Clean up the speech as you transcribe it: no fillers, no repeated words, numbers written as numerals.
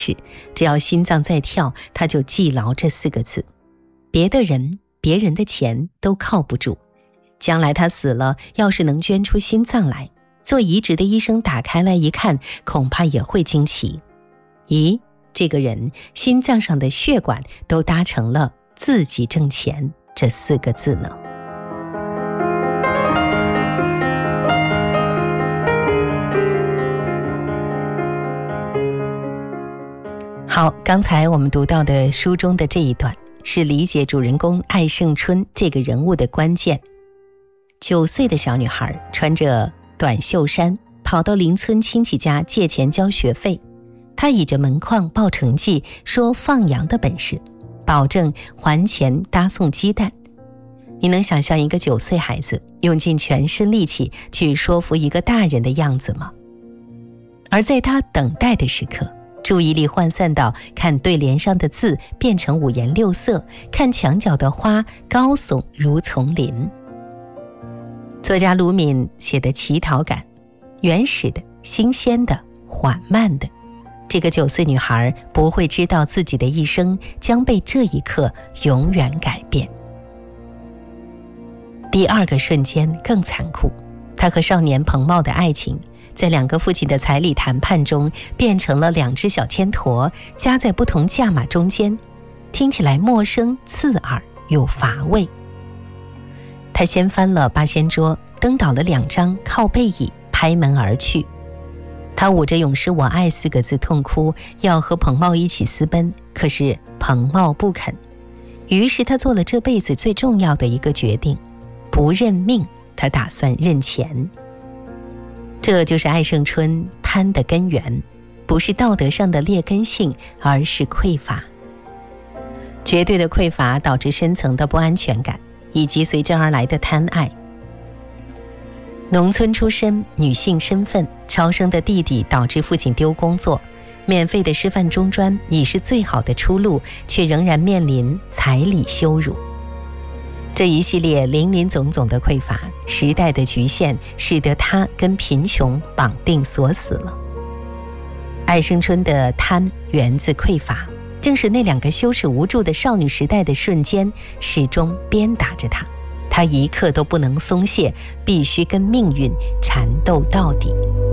只要心脏在跳，他就记牢这4个字。别的人、别人的钱都靠不住，将来他死了，要是能捐出心脏来，做移植的医生打开来一看，恐怕也会惊奇。咦，这个人心脏上的血管都搭成了自己挣钱这4个字呢。好，刚才我们读到的书中的这一段，是理解主人公艾胜春这个人物的关键。9岁的小女孩穿着短袖衫，跑到邻村亲戚家借钱交学费。她倚着门框报成绩，说放羊的本事，保证还钱搭送鸡蛋。你能想象一个9岁孩子用尽全身力气去说服一个大人的样子吗？而在他等待的时刻，注意力涣散到看对联上的字变成5颜6色，看墙角的花高耸如丛林。作家卢敏写的乞讨感，原始的、新鲜的、缓慢的，这个9岁女孩不会知道自己的一生将被这一刻永远改变。第2个瞬间更残酷，她和少年彭茂的爱情在2个父亲的彩礼谈判中变成了2只小铅砣夹在不同价码中间，听起来陌生、刺耳又乏味。他掀翻了八仙桌，蹬倒了2张靠背椅，拍门而去。他捂着永失我爱4个字痛哭，要和彭茂一起私奔，可是彭茂不肯。于是他做了这辈子最重要的一个决定，不认命，他打算认钱。这就是艾胜春贪的根源，不是道德上的劣根性，而是匮乏。绝对的匮乏导致深层的不安全感，以及随之而来的贪爱。农村出身，女性身份，超生的弟弟导致父亲丢工作，免费的师范中专已是最好的出路，却仍然面临彩礼羞辱。这一系列林林总总的匮乏，时代的局限，使得他跟贫穷绑定锁死了。艾胜春的贪源自匮乏，正是那2个羞耻无助的少女时代的瞬间，始终鞭打着他一刻都不能松懈，必须跟命运缠斗到底。